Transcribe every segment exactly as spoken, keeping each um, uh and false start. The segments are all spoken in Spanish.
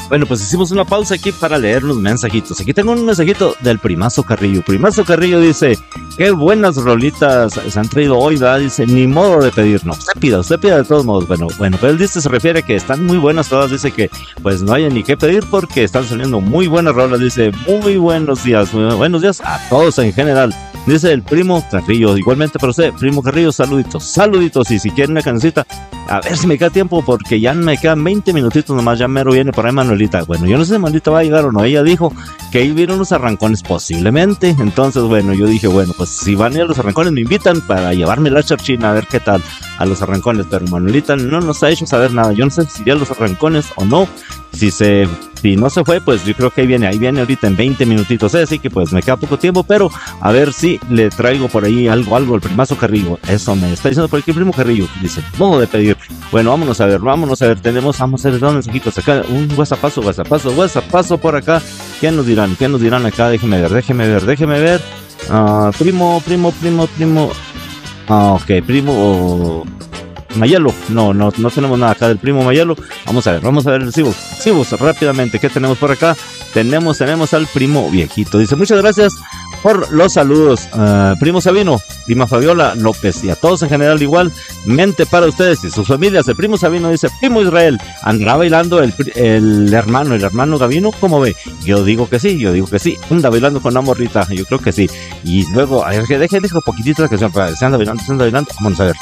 Bueno, pues hicimos una pausa aquí para leer unos mensajitos. Aquí tengo un mensajito del Primazo Carrillo. Primazo Carrillo dice, qué buenas rolitas se han traído hoy, ¿verdad? Dice, ni modo de pedir. No, usted pida, usted pida de todos modos. Bueno, bueno, pero él dice, se refiere a que están muy buenas todas. Dice que pues no hay ni qué pedir porque están saliendo muy buenas rolas. Dice, muy buenos días, muy buenos días a todos en general. Dice el Primo Carrillo, igualmente para usted, Primo Carrillo, saluditos, saluditos. Y si quieren una cancioncita, a ver si me queda tiempo porque ya me quedan veinte minutitos nomás, ya mero viene por ahí Manuelita. Bueno, yo no sé si Manuelita va a llegar o no, ella dijo que ahí vieron los arrancones posiblemente. Entonces, bueno, yo dije, bueno, pues si van a ir a los arrancones me invitan para llevarme la charchina a ver qué tal a los arrancones. Pero Manuelita no nos ha hecho saber nada, yo no sé si ya los arrancones o no. Si se, si no se fue, pues yo creo que ahí viene, ahí viene ahorita en veinte minutitos, ¿eh? Así que pues me queda poco tiempo, pero a ver si le traigo por ahí algo, algo al Primazo Carrillo. Eso me está diciendo por aquí el Primo Carrillo, dice, modo de pedir. Bueno, vámonos a ver, vámonos a ver, tenemos, vamos a ver dos mensajitos acá, un whatsappazo, whatsappazo, whatsappazo por acá. ¿Qué nos dirán? ¿Qué nos dirán acá? Déjeme ver, déjeme ver, déjeme ver. Uh, primo, primo, primo, primo. Ah, ok, primo... Mayelo, no, no, no tenemos nada acá del Primo Mayelo. Vamos a ver, vamos a ver el Cibos, Cibos, rápidamente, ¿qué tenemos por acá? Tenemos, tenemos al Primo Viejito. Dice, muchas gracias por los saludos, uh, Primo Sabino, Prima Fabiola López y a todos en general igualmente para ustedes y sus familias. El Primo Sabino dice, Primo Israel, ¿andará bailando el, el hermano, el hermano Gavino? ¿Cómo ve? Yo digo que sí, yo digo que sí, anda bailando con la morrita, yo creo que sí. Y luego, a ver, que deje, deje poquitito la canción, para se anda bailando, se anda bailando, vamos a ver.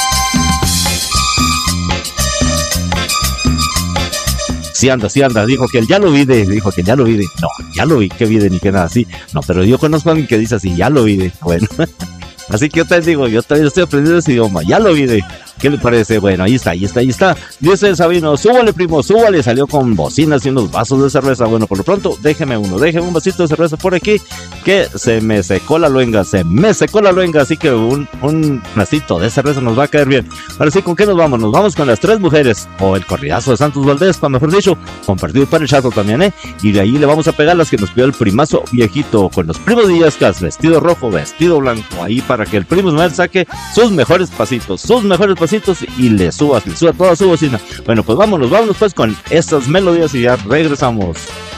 Sí anda, sí anda, dijo que él ya lo vi de, dijo que ya lo vi de, no, ya lo vi, que vi de ni que nada así, no, pero yo conozco a alguien que dice así, ya lo vi de, bueno, así que yo te digo, yo también estoy aprendiendo ese idioma, ya lo vi de, ¿qué le parece? Bueno, ahí está, ahí está, ahí está, dice el Sabino, súbale primo, súbale, salió con bocinas y unos vasos de cerveza. Bueno, por lo pronto, déjeme uno, déjeme un vasito de cerveza por aquí, que se me secó la luenga, se me secó la luenga, así que un, un vasito de cerveza nos va a caer bien. Ahora sí, ¿con qué nos vamos? Nos vamos con Las Tres Mujeres, o el corridazo de Santos Valdés, para mejor dicho, compartido para el chato también, ¿eh? Y de ahí le vamos a pegar las que nos pidió el Primazo Viejito, con los primos Díazcas, vestido rojo, vestido blanco, ahí para que el Primo Ismael saque sus mejores pasitos, sus mejores pasitos y le suba, le suba toda su bocina. Bueno, pues vámonos, vámonos pues con estas melodías y ya regresamos.